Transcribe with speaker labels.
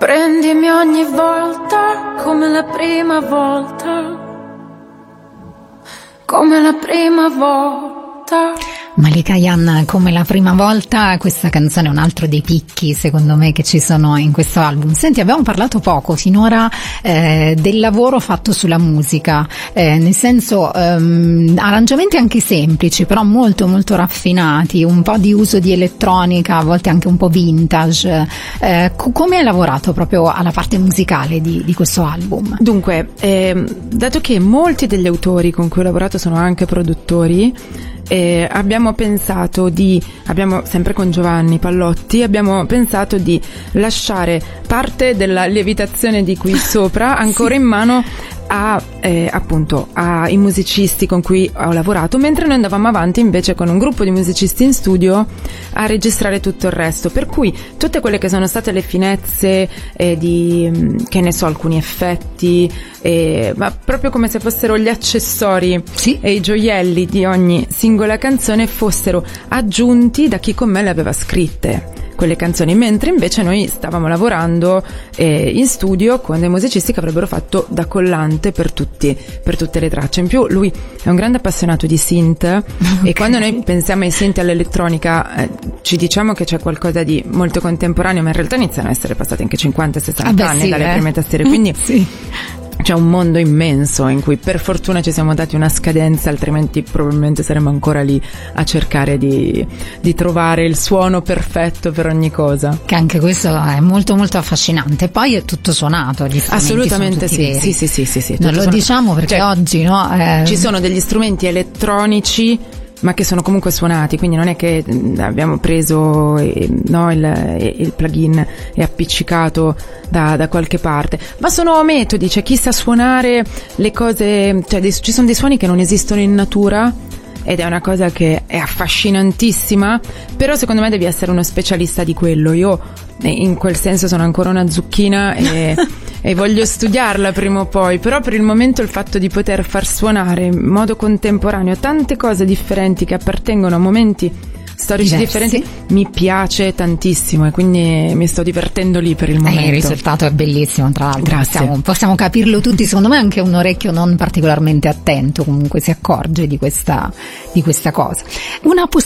Speaker 1: Prendimi ogni volta come la prima volta, come la prima volta.
Speaker 2: Malika Ayane, come la prima volta. Questa canzone è un altro dei picchi secondo me che ci sono in questo album. Senti, abbiamo parlato poco finora del lavoro fatto sulla musica, nel senso arrangiamenti anche semplici però molto molto raffinati, un po' di uso di elettronica, a volte anche un po' vintage. Come hai lavorato proprio alla parte musicale di questo album?
Speaker 3: Dunque, dato che molti degli autori con cui ho lavorato sono anche produttori, abbiamo sempre con Giovanni Pallotti, abbiamo pensato di lasciare parte della lievitazione di qui sopra ancora in mano ai musicisti con cui ho lavorato, mentre noi andavamo avanti invece con un gruppo di musicisti in studio a registrare tutto il resto, per cui tutte quelle che sono state le finezze che ne so, alcuni effetti, ma proprio come se fossero gli accessori e i gioielli di ogni singola canzone fossero aggiunti da chi con me le aveva scritte quelle canzoni, mentre invece noi stavamo lavorando in studio con dei musicisti che avrebbero fatto da collante per tutte le tracce. In più lui è un grande appassionato di synth, e quando noi pensiamo ai synth e all'elettronica ci diciamo che c'è qualcosa di molto contemporaneo, ma in realtà iniziano a essere passati anche 50-60 anni dalle prime tastiere, quindi c'è un mondo immenso in cui per fortuna ci siamo dati una scadenza, altrimenti probabilmente saremmo ancora lì a cercare di trovare il suono perfetto per ogni cosa.
Speaker 2: Che anche questo è molto molto affascinante. Poi è tutto suonato, gli strumenti
Speaker 3: assolutamente
Speaker 2: sono tutti
Speaker 3: sì.
Speaker 2: Sì. Non lo diciamo perché oggi
Speaker 3: ci sono degli strumenti elettronici ma che sono comunque suonati, quindi non è che abbiamo preso il plugin e appiccicato da qualche parte, ma sono metodi, c'è chi sa suonare le cose, cioè ci sono dei suoni che non esistono in natura ed è una cosa che è affascinantissima, però secondo me devi essere uno specialista di quello. Io in quel senso sono ancora una zucchina e voglio studiarla prima o poi, però per il momento il fatto di poter far suonare in modo contemporaneo tante cose differenti che appartengono a momenti storici differenti mi piace tantissimo, e quindi mi sto divertendo lì per il momento.
Speaker 2: Il risultato è bellissimo, tra l'altro.
Speaker 3: Grazie.
Speaker 2: Possiamo capirlo tutti, secondo me anche un orecchio non particolarmente attento comunque si accorge di questa cosa. Una